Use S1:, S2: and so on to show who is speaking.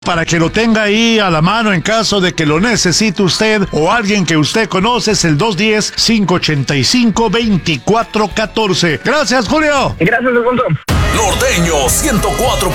S1: Para que lo tenga ahí a la mano en caso de que lo necesite usted o alguien que usted conoce, es el 210-585-2414. Gracias, Julio.
S2: Gracias, Alfonso.
S3: Norteño 104.9.